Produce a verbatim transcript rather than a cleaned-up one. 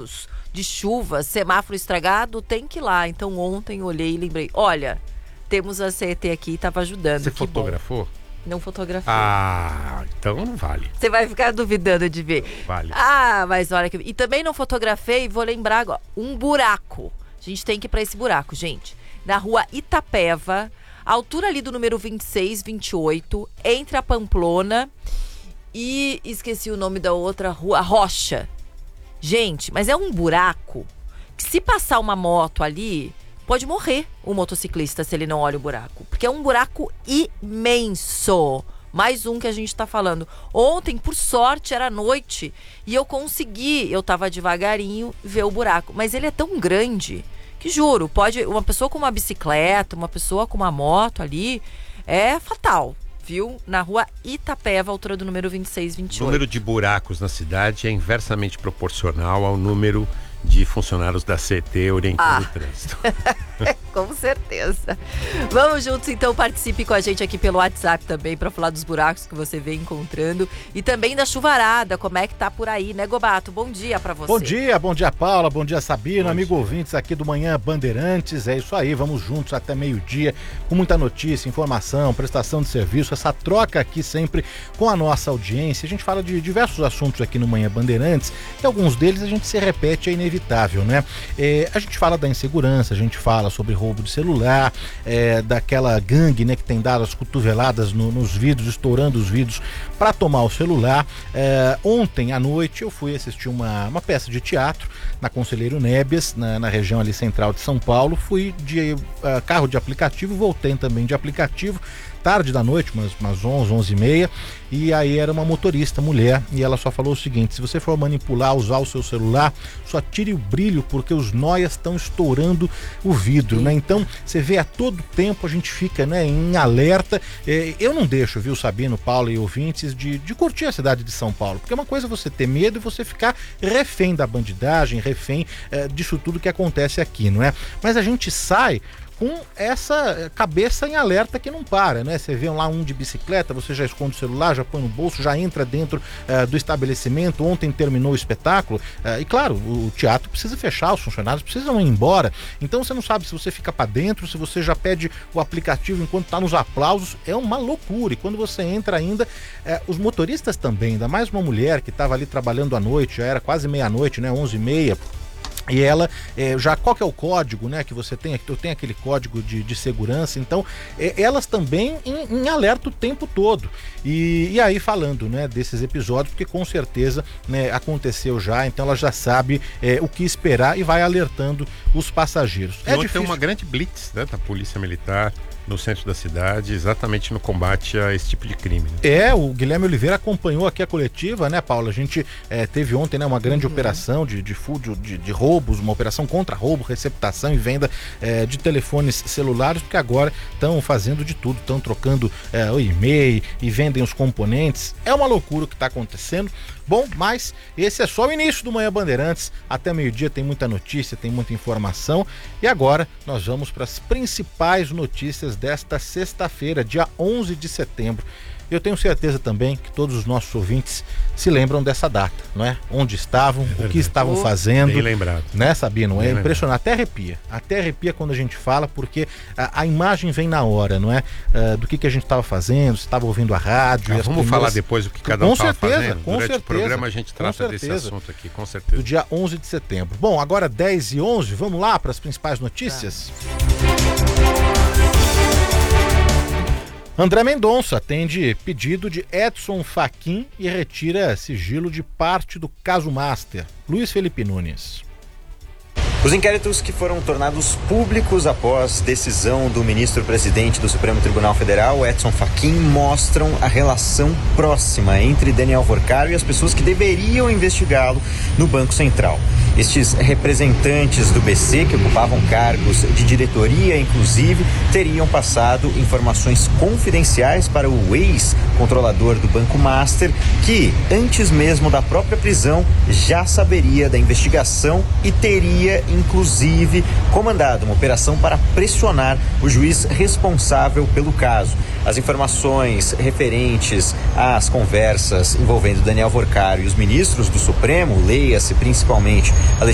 casos de chuva, semáforo estragado, tem que ir lá. Então ontem olhei e lembrei, olha, temos a C E T aqui e estava ajudando. Você que fotografou? Bom. Não fotografei. Ah, então não vale. Você vai ficar duvidando de ver. Não vale. Ah, mas olha que... E também não fotografei, vou lembrar agora, um buraco. A gente tem que ir para esse buraco, gente. Na rua Itapeva, altura ali do número vinte e seis, vinte e oito, entre a Pamplona e esqueci o nome da outra rua, Rocha. Gente, mas é um buraco que se passar uma moto ali, pode morrer o motociclista se ele não olha o buraco. Porque é um buraco imenso. Mais um que a gente tá falando. Ontem, por sorte, era noite e eu consegui, eu tava devagarinho, ver o buraco. Mas ele é tão grande que, juro, pode, uma pessoa com uma bicicleta, uma pessoa com uma moto ali, é fatal. Viu? Na rua Itapeva, altura do número vinte e seis, vinte e oito. O número de buracos na cidade é inversamente proporcional ao número de funcionários da C E T orientando Ah. o trânsito. Com certeza. Vamos juntos, então, participe com a gente aqui pelo WhatsApp também, para falar dos buracos que você vem encontrando e também da chuvarada, como é que tá por aí, né, Gobato? Bom dia para você. Bom dia, bom dia, Paula, bom dia, Sabino, Bom amigo dia. ouvintes aqui do Manhã Bandeirantes, é isso aí, vamos juntos até meio-dia, com muita notícia, informação, prestação de serviço, essa troca aqui sempre com a nossa audiência. A gente fala de diversos assuntos aqui no Manhã Bandeirantes e alguns deles a gente se repete, é inevitável, né? É, a gente fala da insegurança, a gente fala sobre roubo de celular, é, daquela gangue, né, que tem dado as cotoveladas no, nos vidros, estourando os vidros para tomar o celular. É, ontem à noite eu fui assistir uma, uma peça de teatro na Conselheiro Nébias, na, na região ali central de São Paulo. Fui de uh, carro de aplicativo, voltei também de aplicativo, tarde da noite, umas, umas onze, onze e meia, e aí era uma motorista, mulher, e ela só falou o seguinte: se você for manipular, usar o seu celular, só tire o brilho, porque os nóias estão estourando o vidro, né? Então, você vê a todo tempo, a gente fica, né, em alerta. É, eu não deixo, viu, Sabino, Paulo e ouvintes, de, de curtir a cidade de São Paulo, porque é uma coisa você ter medo e você ficar refém da bandidagem, refém é, disso tudo que acontece aqui, não é? Mas a gente sai com essa cabeça em alerta que não para, né? Você vê lá um de bicicleta, você já esconde o celular, já põe no bolso, já entra dentro uh, do estabelecimento. Ontem terminou o espetáculo uh, e, claro, o teatro precisa fechar, os funcionários precisam ir embora. Então você não sabe se você fica para dentro, se você já pede o aplicativo enquanto está nos aplausos. É uma loucura. E quando você entra ainda, uh, os motoristas também, ainda mais uma mulher que estava ali trabalhando à noite, já era quase meia-noite, né? onze e meia. E ela, é, já qual que é o código, né, que você tem, eu tenho aquele código de, de segurança, então é, elas também em, em alerta o tempo todo. E, e aí falando, né, desses episódios, porque com certeza, né, aconteceu já, então ela já sabe é, o que esperar e vai alertando os passageiros. E é ontem difícil. tem uma grande blitz, né, da Polícia Militar no centro da cidade, exatamente no combate a esse tipo de crime, né? É, o Guilherme Oliveira acompanhou aqui a coletiva, né, Paula? A gente é, teve ontem, né, uma grande uhum. operação de, de, de, de roubos, uma operação contra roubo, receptação e venda é, de telefones celulares, porque agora estão fazendo de tudo, estão trocando é, o e-mail e vendem os componentes. É uma loucura o que está acontecendo. Bom, mas esse é só o início do Manhã Bandeirantes. Até meio-dia tem muita notícia, tem muita informação. E agora nós vamos para as principais notícias desta sexta-feira, dia onze de setembro. Eu tenho certeza também que todos os nossos ouvintes se lembram dessa data, não é? Onde estavam, é o que estavam oh, fazendo. Bem lembrado. Né, Sabino? Bem é impressionante. Lembrado. Até arrepia. Até arrepia quando a gente fala, porque a, a imagem vem na hora, não é? Uh, do que, que a gente estava fazendo, se estava ouvindo a rádio. Ah, vamos primeiras... falar depois o que cada um estava fazendo. Com Durante certeza. o programa a gente trata desse assunto aqui, com certeza. Do dia onze de setembro. Bom, agora dez e onze, vamos lá para as principais notícias? Tá. André Mendonça atende pedido de Edson Fachin e retira sigilo de parte do caso Master. Luiz Felipe Nunes. Os inquéritos que foram tornados públicos após decisão do ministro-presidente do Supremo Tribunal Federal, Edson Fachin, mostram a relação próxima entre Daniel Worcário e as pessoas que deveriam investigá-lo no Banco Central. Estes representantes do B C, que ocupavam cargos de diretoria, inclusive, teriam passado informações confidenciais para o ex-controlador do Banco Master, que, antes mesmo da própria prisão, já saberia da investigação e teria, inclusive, comandado uma operação para pressionar o juiz responsável pelo caso. As informações referentes às conversas envolvendo Daniel Worcário e os ministros do Supremo, leia-se principalmente